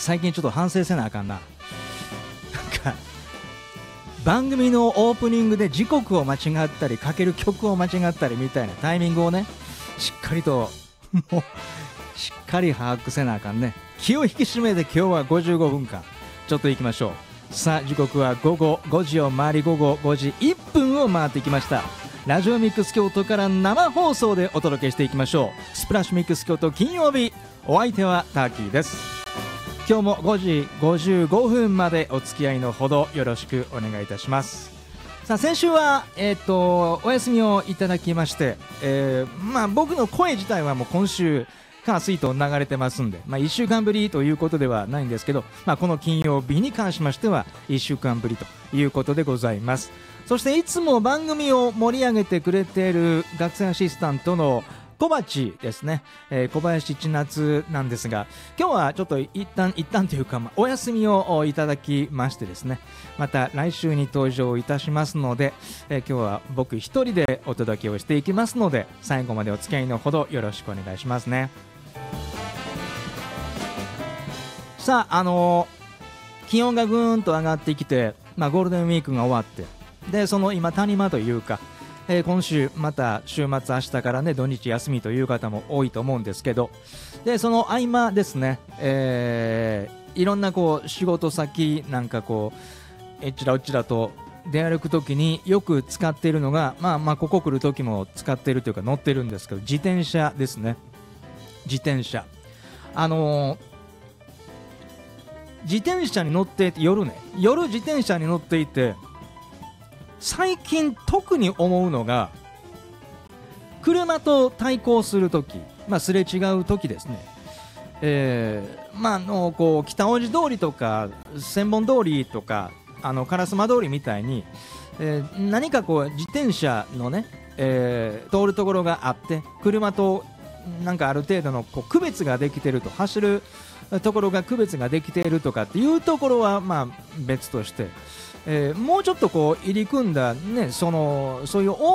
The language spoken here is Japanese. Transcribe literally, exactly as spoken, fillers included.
最近ちょっと反省せなあかんな。なんか番組のオープニングで時刻を間違ったりかける曲を間違ったりみたいなタイミングをね、しっかりともうしっかり把握せなあかんね。気を引き締めて今日はごじゅうごふんかんちょっと行きましょう。さあ時刻は午後ごじを回り、午後ごじいっぷんを回ってきました。ラジオミックス京都から生放送でお届けしていきましょう。スプラッシュミックス京都金曜日、お相手はターキーです。今日もごじごじゅうごふんまでお付き合いのほどよろしくお願いいたします。さあ先週は、えー、とお休みをいただきまして、えーまあ、僕の声自体はもう今週火水と流れてますんで、まあ、いっしゅうかんぶりということではないんですけど、まあ、この金曜日に関しましてはいっしゅうかんぶりということでございます。そしていつも番組を盛り上げてくれている学生アシスタントの小鉢ですね、えー、小林千夏なんですが、今日はちょっと一旦一旦というか、まあ、お休みをいただきましてですね、また来週に登場いたしますので、えー、今日は僕一人でお届けをしていきますので、最後までお付き合いのほどよろしくお願いしますね。さあ、あのー、気温がぐーんと上がってきて、まあ、ゴールデンウィークが終わって、でその今谷間というか、えー、今週また週末明日からね土日休みという方も多いと思うんですけど、でその合間ですね、えー、いろんなこう仕事先なんかこうえっちらおっちらと出歩くときによく使っているのが、まあまあここ来るときも使っているというか乗ってるんですけど、自転車ですね。自転車、あのー、自転車に乗っていて、夜ね夜自転車に乗っていて最近特に思うのが、車と対向するとき、まあ、すれ違うときですね、えーまあ、のこう北大路通りとか千本通りとかあの烏丸通りみたいに、えー、何かこう自転車のね、えー、通るところがあって、車となんかある程度のこう区別ができていると、走るところが区別ができているとかっていうところはまあ別として、えー、もうちょっとこう入り組んだ、ね、そのそういう大